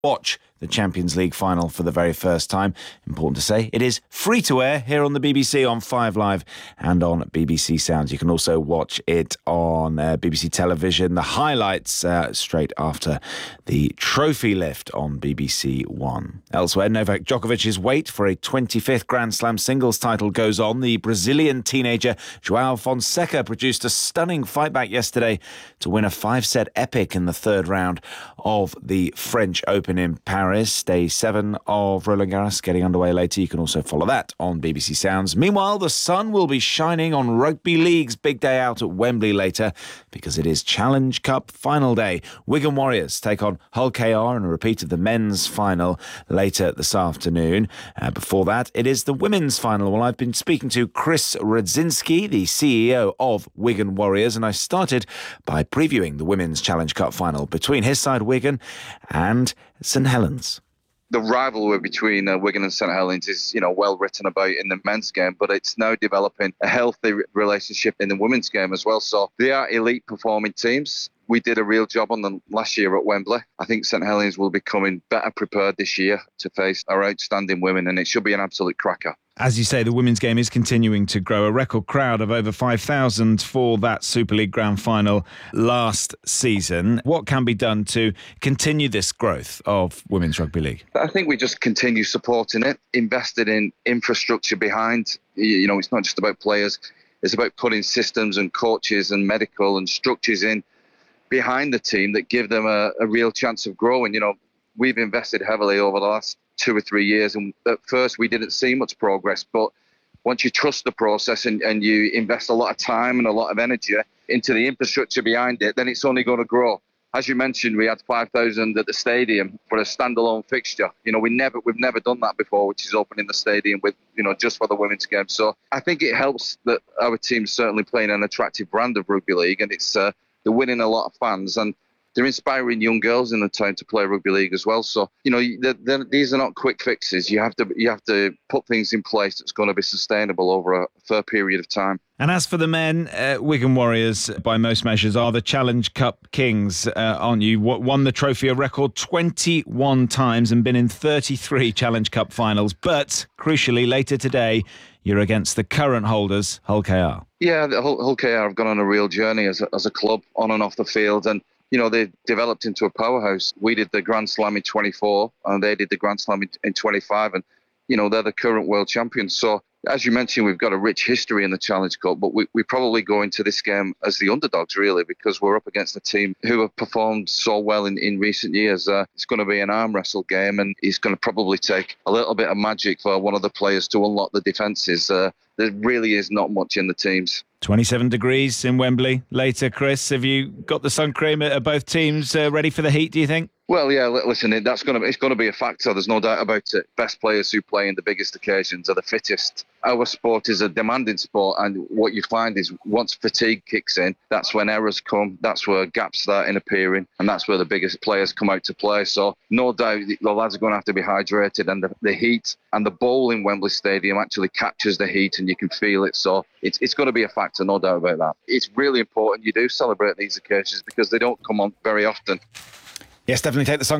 watch the Champions League final for the very first time. Important to say, it is free to air here on the BBC on 5 Live and on BBC Sounds. You can also watch it on BBC Television, the highlights straight after the trophy lift on BBC One. Elsewhere, Novak Djokovic's wait for a 25th Grand Slam singles title goes on. The Brazilian teenager João Fonseca produced a stunning fight back yesterday to win a 5-set epic in the third round of the French Open in Paris. Day 7 of Roland Garros getting underway later. You can also follow that on BBC Sounds. Meanwhile, the sun will be shining on Rugby League's big day out at Wembley later because it is Challenge Cup final day. Wigan Warriors take on Hull KR in a repeat of the men's final later this afternoon. Before that, it is the women's final. Well, I've been speaking to Chris Radzinski, the CEO of Wigan Warriors, and I started by previewing the women's Challenge Cup final between his side Wigan and St Helens. The rivalry between Wigan and St Helens is, well written about in the men's game, but it's now developing a healthy relationship in the women's game as well. So they are elite performing teams. We did a real job on them last year at Wembley. I think St Helens will be coming better prepared this year to face our outstanding women, and it should be an absolute cracker. As you say, the women's game is continuing to grow. A record crowd of over 5,000 for that Super League Grand Final last season. What can be done to continue this growth of Women's Rugby League? I think we just continue supporting it, invested in infrastructure behind. It's not just about players. It's about putting systems and coaches and medical and structures in behind the team that give them a real chance of growing. We've invested heavily over the last 2 or 3 years, and at first we didn't see much progress, but once you trust the process and you invest a lot of time and a lot of energy into the infrastructure behind it, then it's only going to grow. As you mentioned, we had 5,000 at the stadium for a standalone fixture. We've never done that before, which is opening the stadium with, just for the women's game. So I think it helps that our team's certainly playing an attractive brand of rugby league, and it's they're winning a lot of fans, and they're inspiring young girls in the town to play rugby league as well. So, these are not quick fixes. You have to put things in place that's going to be sustainable over a fair period of time. And as for the men, Wigan Warriors, by most measures, are the Challenge Cup kings, aren't you? Won the trophy a record 21 times and been in 33 Challenge Cup finals. But, crucially, later today, you're against the current holders, Hull KR. Yeah, the Hull KR have gone on a real journey as a club, on and off the field. And they developed into a powerhouse. We did the Grand Slam in 24 and they did the Grand Slam in 25. And, they're the current world champions. So, as you mentioned, we've got a rich history in the Challenge Cup, but we probably go into this game as the underdogs, really, because we're up against a team who have performed so well in recent years. It's going to be an arm wrestle game, and it's going to probably take a little bit of magic for one of the players to unlock the defences. There really is not much in the teams. 27 degrees in Wembley later, Chris. Have you got the sun cream at both teams ready for the heat, do you think? Well, yeah, listen, it's going to be a factor. There's no doubt about it. Best players who play in the biggest occasions are the fittest. Our sport is a demanding sport, and what you find is once fatigue kicks in, that's when errors come, that's where gaps start appearing, and that's where the biggest players come out to play. So no doubt the lads are going to have to be hydrated, and the heat and the bowl in Wembley Stadium actually captures the heat, and you can feel it. So it's going to be a factor, no doubt about that. It's really important you do celebrate these occasions because they don't come on very often. Yes, definitely take the sun